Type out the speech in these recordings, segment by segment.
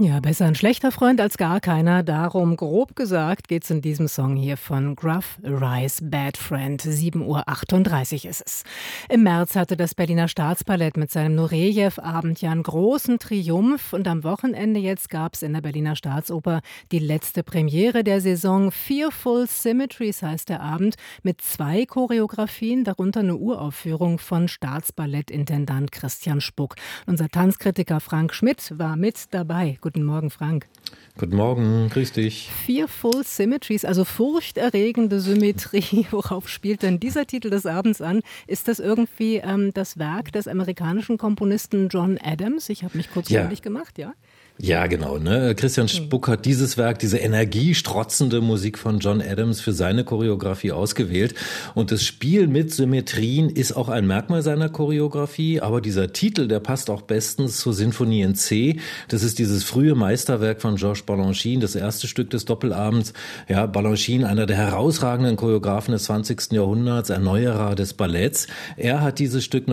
Ja, besser ein schlechter Freund als gar keiner. Darum, grob gesagt, geht's in diesem Song hier von Gruff Rhys Bad Friend. 7:38 Uhr ist es. Im März hatte das Berliner Staatsballett mit seinem Nurejew-Abend ja einen großen Triumph. Und am Wochenende jetzt gab's in der Berliner Staatsoper die letzte Premiere der Saison. Fearful Symmetries heißt der Abend, mit 2 Choreografien, darunter eine Uraufführung von Staatsballettintendant Christian Spuck. Unser Tanzkritiker Frank Schmidt war mit dabei. Guten Morgen, Frank. Guten Morgen, grüß dich. Fearful Symmetries, also furchterregende Symmetrie. Worauf spielt denn dieser Titel des Abends an? Ist das irgendwie das Werk des amerikanischen Komponisten John Adams? Ich habe mich kurz kundig gemacht, ja? Ja, genau. Ne? Christian Spuck hat dieses Werk, diese energiestrotzende Musik von John Adams für seine Choreografie ausgewählt. Und das Spiel mit Symmetrien ist auch ein Merkmal seiner Choreografie. Aber dieser Titel, der passt auch bestens zur Sinfonie in C. Das ist dieses frühe Meisterwerk von Georges Balanchine, das erste Stück des Doppelabends. Ja, Balanchine, einer der herausragenden Choreografen des 20. Jahrhunderts, Erneuerer des Balletts. Er hat dieses Stück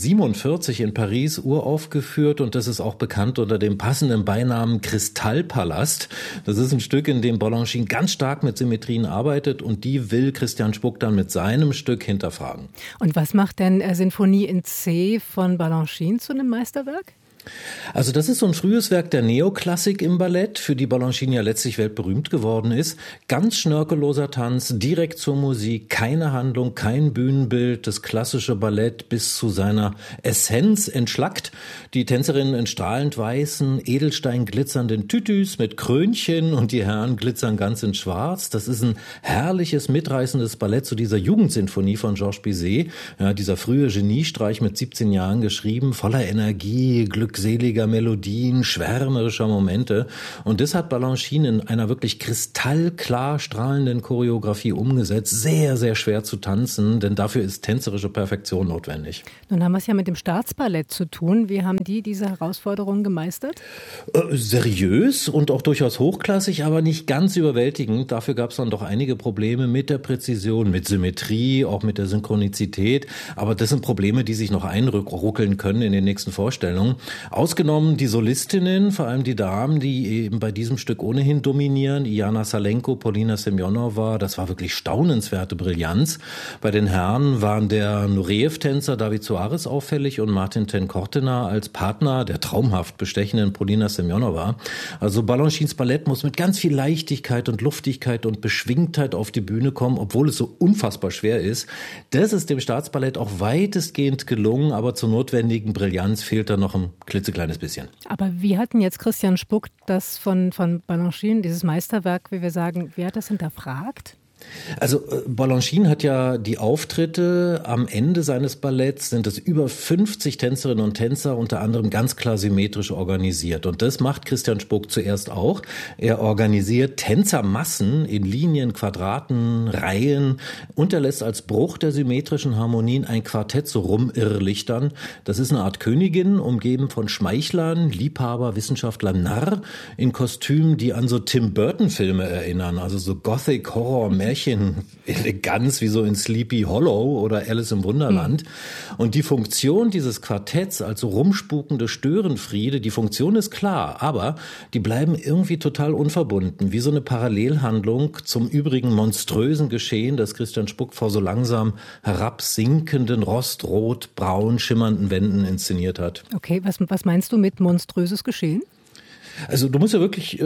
1947 in Paris uraufgeführt und das ist auch bekannt unter dem passenden Beinamen Kristallpalast. Das ist ein Stück, in dem Balanchine ganz stark mit Symmetrien arbeitet und die will Christian Spuck dann mit seinem Stück hinterfragen. Und was macht denn Sinfonie in C von Balanchine zu einem Meisterwerk? Also das ist so ein frühes Werk der Neoklassik im Ballett, für die Balanchine ja letztlich weltberühmt geworden ist. Ganz schnörkelloser Tanz, direkt zur Musik, keine Handlung, kein Bühnenbild, das klassische Ballett bis zu seiner Essenz entschlackt. Die Tänzerinnen in strahlend weißen, edelsteinglitzernden Tütüs mit Krönchen und die Herren glitzern ganz in schwarz. Das ist ein herrliches, mitreißendes Ballett zu dieser Jugendsinfonie von Georges Bizet. Ja, dieser frühe Geniestreich mit 17 Jahren geschrieben, voller Energie, glückseliger Melodien, schwärmerischer Momente. Und das hat Balanchine in einer wirklich kristallklar strahlenden Choreografie umgesetzt. Sehr, sehr schwer zu tanzen, denn dafür ist tänzerische Perfektion notwendig. Nun haben wir es ja mit dem Staatsballett zu tun. Wie haben die diese Herausforderungen gemeistert? Seriös und auch durchaus hochklassig, aber nicht ganz überwältigend. Dafür gab es dann doch einige Probleme mit der Präzision, mit Symmetrie, auch mit der Synchronizität. Aber das sind Probleme, die sich noch einruckeln können in den nächsten Vorstellungen. Ausgenommen die Solistinnen, vor allem die Damen, die eben bei diesem Stück ohnehin dominieren. Iyana Salenko, Polina Semjonova, das war wirklich staunenswerte Brillanz. Bei den Herren waren der Nurejew-Tänzer David Soares auffällig und Martin ten-Kortener als Partner der traumhaft bestechenden Polina Semjonova. Also Balanchines Ballett muss mit ganz viel Leichtigkeit und Luftigkeit und Beschwingtheit auf die Bühne kommen, obwohl es so unfassbar schwer ist. Das ist dem Staatsballett auch weitestgehend gelungen, aber zur notwendigen Brillanz fehlt da noch ein klitzekleines bisschen. Aber wie hat denn jetzt Christian Spuck das von Balanchine, dieses Meisterwerk, wie wir sagen, wie hat das hinterfragt? Also Balanchine hat ja die Auftritte am Ende seines Balletts, sind es über 50 Tänzerinnen und Tänzer, unter anderem ganz klar symmetrisch organisiert. Und das macht Christian Spuck zuerst auch. Er organisiert Tänzermassen in Linien, Quadraten, Reihen und er lässt als Bruch der symmetrischen Harmonien ein Quartett so rumirrlichtern. Das ist eine Art Königin, umgeben von Schmeichlern, Liebhaber, Wissenschaftler, Narr, in Kostümen, die an so Tim Burton-Filme erinnern, also so Gothic Horror, Eleganz wie so in Sleepy Hollow oder Alice im Wunderland. Und die Funktion dieses Quartetts, also rumspukende Störenfriede, die Funktion ist klar, aber die bleiben irgendwie total unverbunden, wie so eine Parallelhandlung zum übrigen monströsen Geschehen, das Christian Spuck vor so langsam herabsinkenden, rostrot-braun schimmernden Wänden inszeniert hat. Okay, was meinst du mit monströses Geschehen? Also du musst ja wirklich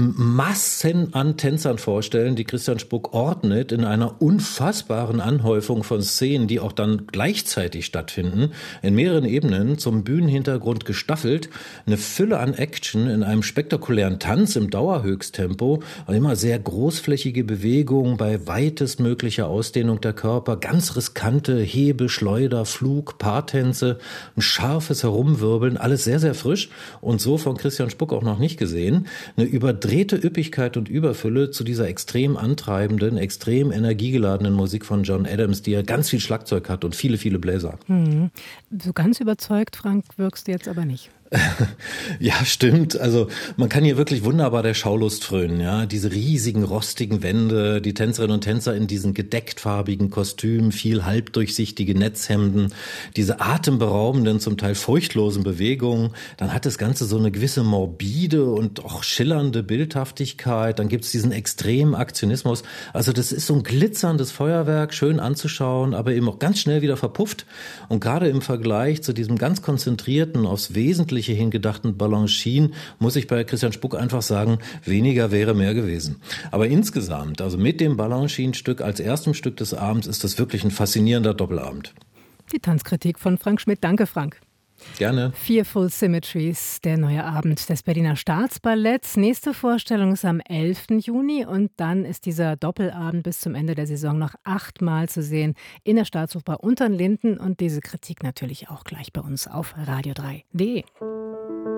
Massen an Tänzern vorstellen, die Christian Spuck ordnet in einer unfassbaren Anhäufung von Szenen, die auch dann gleichzeitig stattfinden, in mehreren Ebenen, zum Bühnenhintergrund gestaffelt, eine Fülle an Action in einem spektakulären Tanz im Dauerhöchsttempo, also immer sehr großflächige Bewegungen bei weitestmöglicher Ausdehnung der Körper, ganz riskante Hebe, Schleuder, Flug, Paartänze, ein scharfes Herumwirbeln, alles sehr, sehr frisch und so von Christian Spuck auch noch nicht gesehen. Eine überdrehte Üppigkeit und Überfülle zu dieser extrem antreibenden, extrem energiegeladenen Musik von John Adams, die ja ganz viel Schlagzeug hat und viele, viele Bläser. So ganz überzeugt, Frank, wirkst du jetzt aber nicht. Ja, stimmt. Also man kann hier wirklich wunderbar der Schaulust frönen. Ja, diese riesigen rostigen Wände, die Tänzerinnen und Tänzer in diesen gedecktfarbigen Kostümen, viel halbdurchsichtige Netzhemden, diese atemberaubenden, zum Teil furchtlosen Bewegungen. Dann hat das Ganze so eine gewisse morbide und auch schillernde Bildhaftigkeit. Dann gibt's diesen extremen Aktionismus. Also das ist so ein glitzerndes Feuerwerk, schön anzuschauen, aber eben auch ganz schnell wieder verpufft. Und gerade im Vergleich zu diesem ganz konzentrierten, aufs Wesentliche hingedachten Balanchine, muss ich bei Christian Spuck einfach sagen, weniger wäre mehr gewesen. Aber insgesamt, also mit dem Balanchine-Stück als erstem Stück des Abends, ist das wirklich ein faszinierender Doppelabend. Die Tanzkritik von Frank Schmidt. Danke, Frank. Gerne. Fearful Symmetries, der neue Abend des Berliner Staatsballetts. Nächste Vorstellung ist am 11. Juni und dann ist dieser Doppelabend bis zum Ende der Saison noch 8-mal zu sehen in der Staatsoper Unter den Linden und diese Kritik natürlich auch gleich bei uns auf radio3.de.